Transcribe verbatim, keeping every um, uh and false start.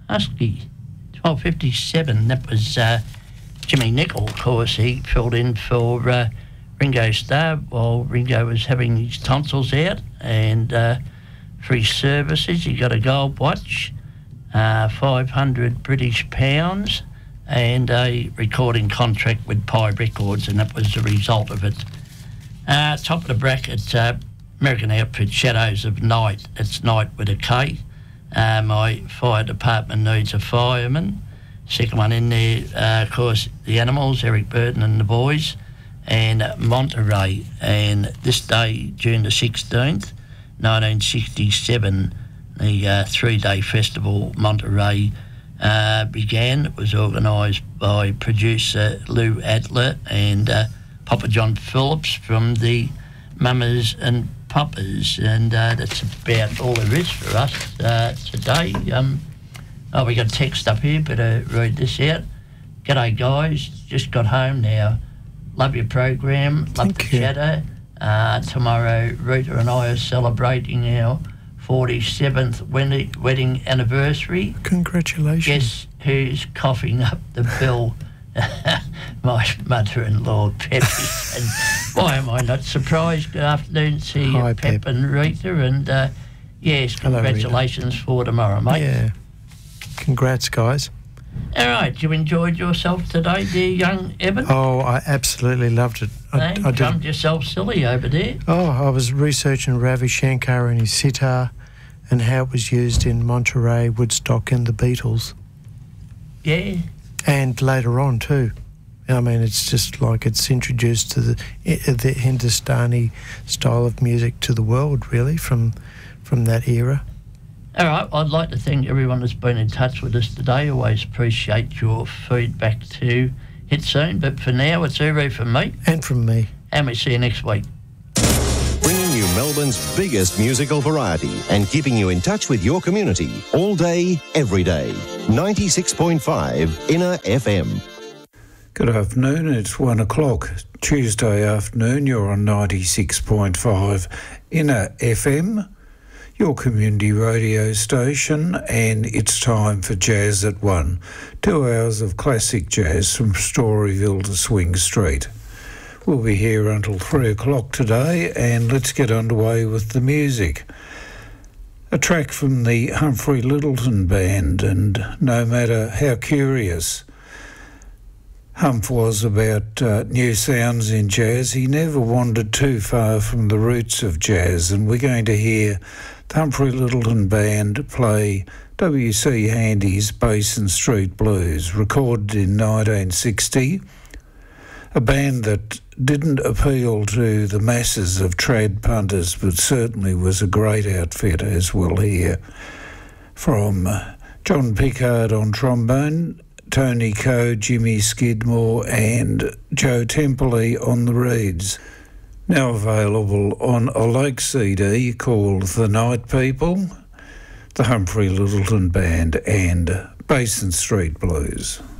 Husky, twelve fifty-seven. That was uh, Jimmy Nicol, of course. He filled in for uh, Ringo Starr while Ringo was having his tonsils out, and uh, for his services he got a gold watch, uh, five hundred British pounds, and a recording contract with Pi Records, and that was the result of it. Uh, top of the bracket, uh, American outfit, Shadows of Night. It's Night with a K. Uh, my fire department needs a fireman. Second one in there, uh, of course, the Animals, Eric Burton and the Boys, and uh, Monterey. And this day, June the sixteenth, nineteen sixty-seven, the uh, three-day festival Monterey uh, began. It was organised by producer Lou Adler and uh, Papa John Phillips from the Mamas and Papas, and uh, that's about all there is for us uh, today. Um, oh, we got a text up here, better read this out. G'day guys, just got home now. Love your program, love Thank the you. chatter. Uh, tomorrow, Rita and I are celebrating our forty-seventh wedding, wedding anniversary. Congratulations. Guess who's coughing up the bill? My mother-in-law, Peppy. And why am I not surprised? Good afternoon to you, Hi, Pep, Pep. and Rita. And uh, yes, Hello, congratulations Rita. for tomorrow, mate. Yeah. Congrats, guys. All right, you enjoyed yourself today, dear young Evan? Oh, I absolutely loved it. I, Hey, I drummed did. yourself silly over there. Oh, I was researching Ravi Shankar and his sitar and how it was used in Monterey, Woodstock and the Beatles. Yeah. And later on too. I mean, it's just like it's introduced to the the Hindustani style of music to the world, really, from from that era. All right, I'd like to thank everyone that's been in touch with us today. Always appreciate your feedback to Hit Soon. But for now, it's Uru from me. And from me. And we see you next week. Bringing you Melbourne's biggest musical variety and keeping you in touch with your community all day, every day. ninety-six point five Inner F M. Good afternoon, it's one o'clock. Tuesday afternoon, you're on ninety-six point five Inner F M, your community radio station, and it's time for Jazz at One. Two hours of classic jazz from Storyville to Swing Street. We'll be here until three o'clock today, and let's get underway with the music. A track from the Humphrey Lyttelton Band, and no matter how curious Humph was about uh, new sounds in jazz, he never wandered too far from the roots of jazz, and we're going to hear the Humphrey Lyttelton Band play W C Handy's Basin Street Blues, recorded in nineteen sixty, a band that didn't appeal to the masses of trad punters, but certainly was a great outfit, as we'll hear from uh, John Pickard on trombone, Tony Coe, Jimmy Skidmore and Joe Temperley on the reeds. Now available on a Lake C D called The Night People, the Humphrey Lyttelton Band and Basin Street Blues.